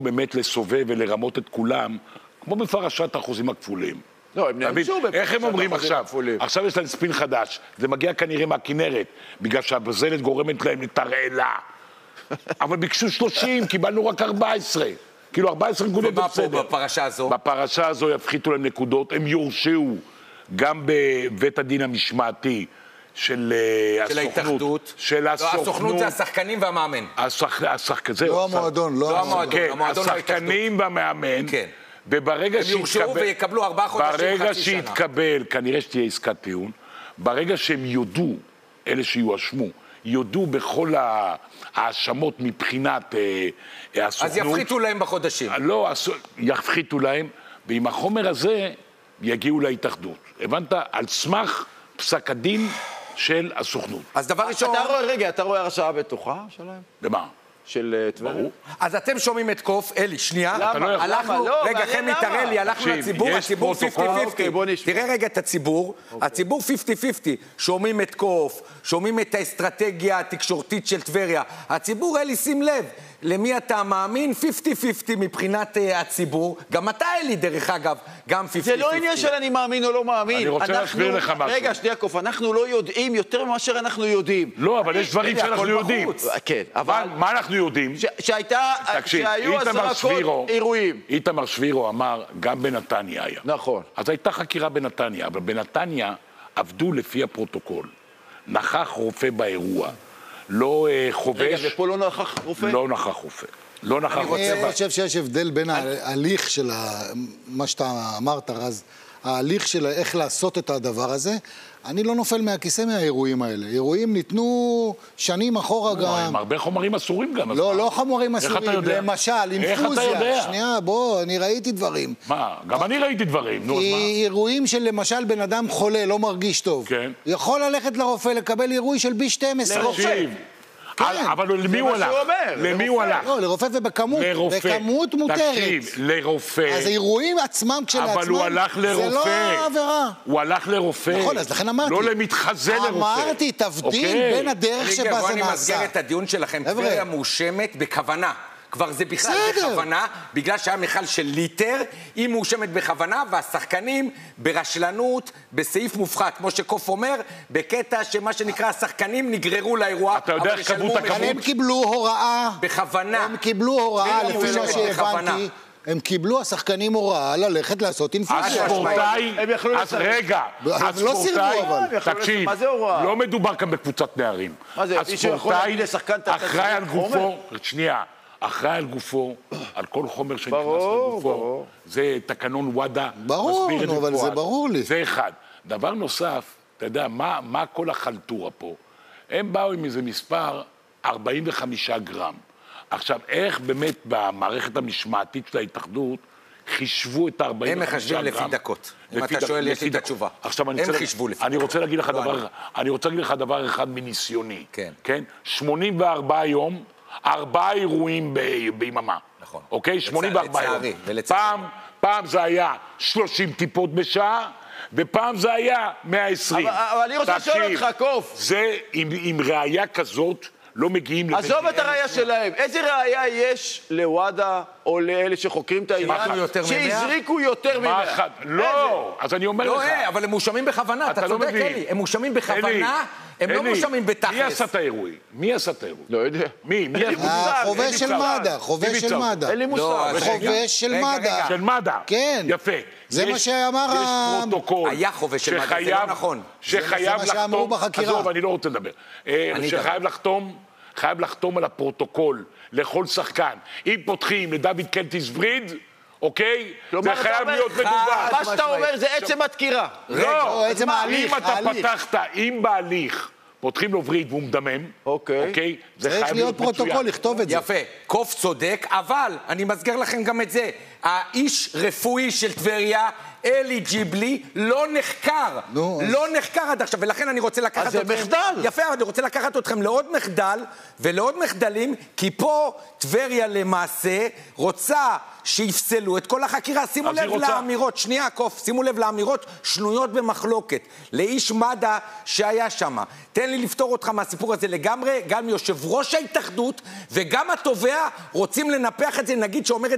באמת לסובב ולרמות את כולם, כמו בפרשת האחוזים הכפולים. לא, הם נענשו בפרשת איך הם אומרים עכשיו? עכשיו יש להם ספין חדש. זה מגיע כנראה מהכנרת, בגלל שהבזלת גורמת להם לתרעלה. אבל ביקשו 30, קיבלנו רק 14. כאילו 14 נקודות בסדר. ומה פה בפרשה הזו? בפרשה הזו יפחיתו להם נקודות, הם יורשעו גם בבית הדין המשמעתי של ההתאחדות. של הסוכנות. לא, הסוכנות זה השחקנים והמאמן. לא המועדון, לא המועדון. כן, השחקנים והמאמן. כן. וברגע הם יורשעו ויקבלו 4 חודשים, חצי שנה. ברגע שיתקבל, כנראה שתהיה עסקת טיעון, ברגע שהם יודו, אלה שיואשמו, יודו בכל האשמות מבחינת הסוכנות. אז יפחיתו להם בחודשים. לא, יפחיתו להם, ועם החומר הזה יגיעו להתאחדות. הבנת? על סמך פסק הדין של הסוכנות. אז דבר ראשון... אתה רואה הרשעה בטוחה שלהם? למה? של טבריה? ברור. אז אתם שומעים את קוף, אלי, שנייה. למה? רגע, חמי, תראה לי, הלכנו לציבור, הציבור 50-50. תראה רגע את הציבור, הציבור 50-50, שומעים את קוף, שומעים את האסטרטגיה התקשורתית של טבריה. הציבור, אלי, שים לב, למי אתה מאמין? 50-50 מבחינת הציבור. גם אתה, אלי, דרך אגב, גם 50-50. זה לא עניין של אני מאמין או לא מאמין. אני רוצה להסביר לך משהו. רגע, שנייה, קוף, אנחנו לא יודעים יותר ממה שאנחנו יודעים. לא, אבל יש דברים שאנחנו יודעים. כן, אבל... מה אנחנו יודעים? שהיו 10 אירועים. איתמר שבירו אמר, גם בנתניה היה. נכון. אז הייתה חקירה בנתניה, אבל בנתניה עבדו לפי הפרוטוקול. נכח רופא באירוע. לא חובש... רגע, ופה לא נכח רופא? לא נכח רופא. לא נכח רופא. אני חושב שיש הבדל בין ההליך של מה שאתה אמרת, אז ההליך של איך לעשות את הדבר הזה, אני לא נופל מהכיסא מהאירועים האלה. אירועים ניתנו שנים אחורה גם. עם הרבה חומרים אסורים גם. לא חומרים אסורים. איך אתה יודע? למשל, איך אתה יודע? אינפוזיה. שנייה, בוא, אני ראיתי דברים. מה? גם אני ראיתי דברים. נו, אז מה? אירועים של למשל בן אדם חולה, לא מרגיש טוב. כן. יכול ללכת לרופא, לקבל אירוע של B12. לרופא. אבל למי הוא הלך? למי הוא הלך? לא, לרופא ובכמות. בכמות מותרת. תקשיב, לרופא. אז האירועים עצמם כשלעצמם, אבל הוא הלך לרופא. זה לא עבירה. הוא הלך לרופא. נכון, אז לכן אמרתי. לא למתחזה לרופא. אמרתי, תבדיל בין הדרך שבה זה נעשה. אני מסגר את הדיון שלכם. טבריה מאושמת בכוונה. כבר זה בכלל בכוונה, בגלל שהיה מיכל של ליטר, היא מאושמת בכוונה, והשחקנים ברשלנות, בסעיף מופחת, כמו שקוף אומר, בקטע שמה שנקרא, השחקנים נגררו לאירוע. אתה יודע איך כמות הכמות? הם קיבלו הוראה. בכוונה. הם קיבלו הוראה, לפי מה שהבנתי. הם קיבלו, השחקנים הוראה, ללכת לעשות אינפוזיה. הספורטאי, אז רגע, הספורטאי, תקשיב, לא מדובר כאן בקבוצת נערים. מה זה, מישהו יכול להגיד לשחקן אחראי על גופו, שנייה, אחראי על גופו, על כל חומר שנכנס לגופו, זה תקנון וואדה, ברור, אבל זה ברור לי. זה אחד. דבר נוסף, אתה יודע, מה כל החלטורה פה? הם באו עם איזה מספר 45 גרם. עכשיו, איך באמת במערכת המשמעתית של ההתאחדות חישבו את ה-45 גרם? הם מחשבים לפי דקות. אם אתה שואל, יש לי את התשובה. הם חישבו לפי דקות. אני רוצה להגיד לך דבר אחד מניסיוני. כן. 84 יום, 4 אירועים ביממה. נכון. אוקיי? 84 יום. פעם זה היה 30 טיפות בשעה, ופעם זה היה 120. אבל אני רוצה לשאול אותך, קוף. זה, עם ראייה כזאת, לא מגיעים לבית דין. עזוב את הראייה שלהם. איזה ראייה יש לוואדה או לאלה שחוקרים את העניין? שהזריקו יותר מ-100. לא, אז אני אומר לך. לא, אבל הם מואשמים בכוונה, אתה צודק, אלי. הם מואשמים בכוונה, הם לא מואשמים בתכלס. מי עשה את האירועים? מי עשה את האירועים? לא יודע. מי? חובש של מד"א, חובש של מד"א. אין לי מושג. חובש של מד"א. של מד"א. כן. יפה. זה מה שאמר יש פרוטוקול. היה חובש של מד"א, זה לא נכון. שחייב זה מה שאמרו בחקירה. עזוב, אני לא רוצה לדבר. חייב לחתום על הפרוטוקול לכל שחקן. אם פותחים לדוד קלטיס וריד, אוקיי? זה חייב להיות מדובר. מה שאתה אומר זה עצם הדקירה. לא, עצם ההליך. אם אתה פתחת, אם בהליך פותחים לו וריד והוא מדמם, אוקיי? זה צריך חייב להיות פרוטוקול, לכתוב את זה. יפה, קוף צודק, אבל אני מסגר לכם גם את זה. האיש רפואי של טבריה, אלי ג'יבלי, לא נחקר. לא נחקר עד עכשיו, ולכן אני רוצה לקחת אתכם... אז זה מחדל. יפה, אבל אני רוצה לקחת אתכם לעוד מחדל ולעוד מחדלים, כי פה טבריה למעשה רוצה שיפסלו את כל החקירה. שימו לב לאמירות, שנייה קוף, שימו לב לאמירות שנויות במחלוקת. לאיש מד"א שהיה שם. תן לי לפתור אותך מהסיפור הזה לגמרי, גם יושב ראש ההתאחדות וגם התובע רוצים לנפח את זה, נגיד שאומרת